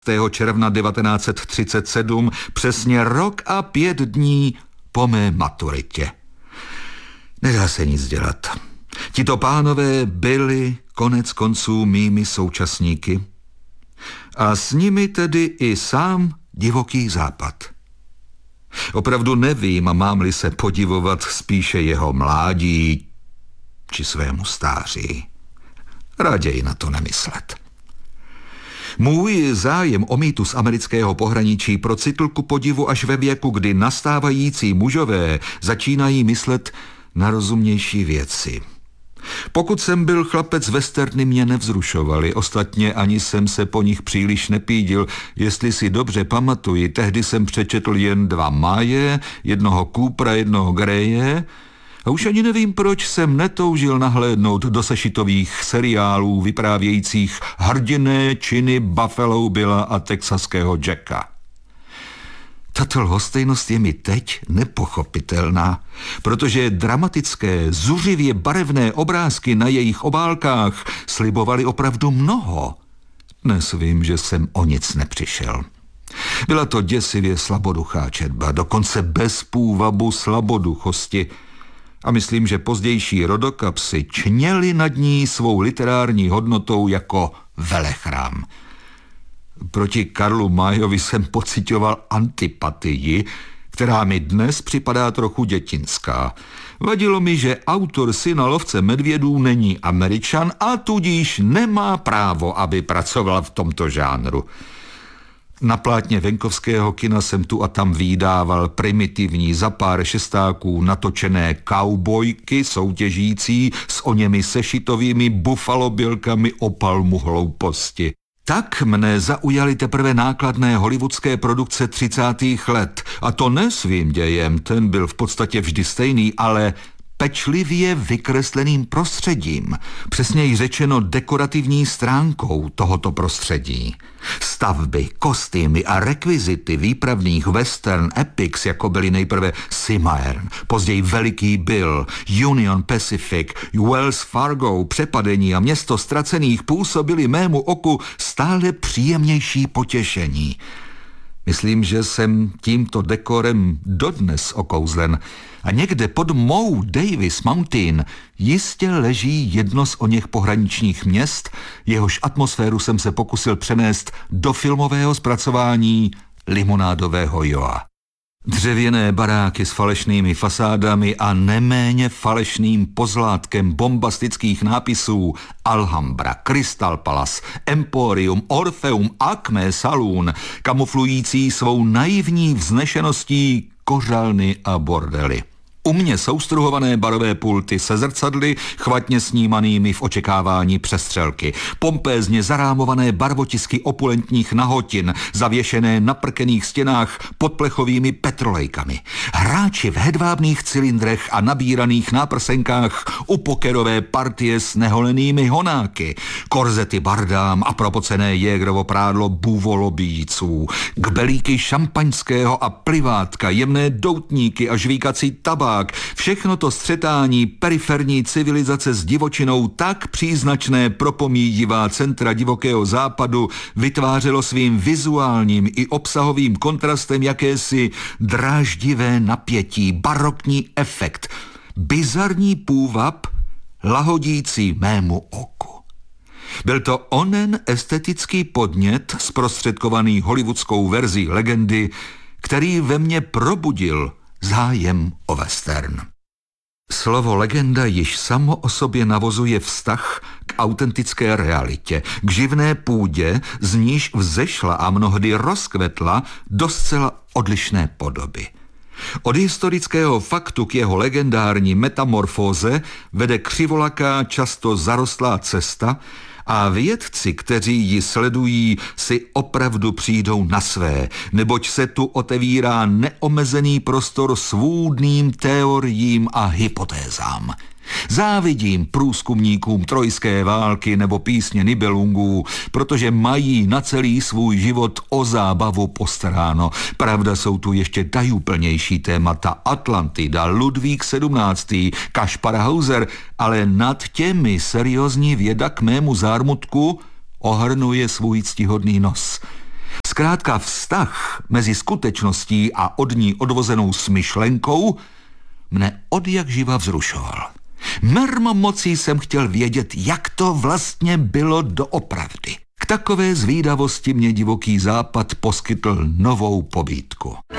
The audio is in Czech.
června 1937, přesně rok a 5 dní po mé maturitě. Nedá se nic dělat. Tito pánové byli konec konců mými současníky a s nimi tedy i sám divoký západ. Opravdu nevím, mám-li se podivovat spíše jeho mládí či svému stáří. Raději na to nemyslet. Můj zájem o mýtus amerického pohraničí procitl ku podivu až ve věku, kdy nastávající mužové začínají myslet na rozumnější věci. Pokud jsem byl chlapec, westerny mě nevzrušovaly, ostatně ani jsem se po nich příliš nepídil. Jestli si dobře pamatuji, tehdy jsem přečetl jen 2 Máje, jednoho Coopera, jednoho Greje a už ani nevím, proč jsem netoužil nahlédnout do sešitových seriálů vyprávějících hrdinné činy Buffalo Billa a texaského Jacka. Tato lhostejnost je mi teď nepochopitelná, protože dramatické, zuřivě barevné obrázky na jejich obálkách slibovaly opravdu mnoho. Dnes vím, že jsem o nic nepřišel. Byla to děsivě slaboduchá četba, dokonce bez půvabu slaboduchosti. A myslím, že pozdější rodokapsy čněly nad ní svou literární hodnotou jako velechrám. Proti Karlu Mayovi jsem pocitoval antipatii, která mi dnes připadá trochu dětinská. Vadilo mi, že autor Syna lovce medvědů není Američan a tudíž nemá právo, aby pracoval v tomto žánru. Na plátně venkovského kina jsem tu a tam vídával primitivní za pár šestáků natočené kaubojky soutěžící s oněmi sešitovými buffalobilkami o palmu hlouposti. Tak mne zaujaly teprve nákladné hollywoodské produkce 30. let. A to ne svým dějem, ten byl v podstatě vždy stejný, ale pečlivě vykresleným prostředím, přesněji řečeno dekorativní stránkou tohoto prostředí. Stavby, kostýmy a rekvizity výpravných western epics, jako byly nejprve Cimarron, později Veliký Bill, Union Pacific, Wells Fargo, Přepadení a Město ztracených, působily mému oku stále příjemnější potěšení. Myslím, že jsem tímto dekorem dodnes okouzlen a někde pod mou Davis Mountain jistě leží jedno z oněch pohraničních měst, jehož atmosféru jsem se pokusil přenést do filmového zpracování Limonádového Joa. Dřevěné baráky s falešnými fasádami a neméně falešným pozlátkem bombastických nápisů Alhambra, Crystal Palace, Emporium, Orpheum, Acme Saloon, kamuflující svou naivní vznešeností kořalny a bordely. U mě soustruhované barové pulty se zrcadly, chvatně snímanými v očekávání přestřelky. Pompézně zarámované barvotisky opulentních nahotin, zavěšené na prkených stěnách pod plechovými petrolejkami. Hráči v hedvábných cylindrech a nabíraných náprsenkách u pokerové partie s neholenými honáky. Korzety bardám a propocené Jägerovo prádlo buvolobíjců. Kbelíky šampaňského a plivátka, jemné doutníky a žvíkací tabák. Všechno to střetání periferní civilizace s divočinou tak příznačné pro pomíjivá centra divokého západu vytvářelo svým vizuálním i obsahovým kontrastem jakési dráždivé napětí, barokní efekt, bizarní půvab lahodící mému oku. Byl to onen estetický podnět zprostředkovaný hollywoodskou verzí legendy, který ve mně probudil zájem o western. Slovo legenda již samo o sobě navozuje vztah k autentické realitě, k živné půdě, z níž vzešla a mnohdy rozkvetla do zcela odlišné podoby. Od historického faktu k jeho legendární metamorfóze vede křivolaká, často zarostlá cesta a vědci, kteří ji sledují, si opravdu přijdou na své, neboť se tu otevírá neomezený prostor svůdným teoriím a hypotézám. Závidím průzkumníkům trojské války nebo písně Nibelungů, protože mají na celý svůj život o zábavu postaráno. Pravda, jsou tu ještě tajuplnější témata: Atlantida, Ludvík 17., Kašpar Hauser, ale nad těmi seriózní věda k mému zármutku ohrnuje svůj ctihodný nos. Zkrátka vztah mezi skutečností a od ní odvozenou smyšlenkou mne odjakživa vzrušoval. Mermomocí jsem chtěl vědět, jak to vlastně bylo doopravdy. K takové zvídavosti mě divoký západ poskytl novou pobídku.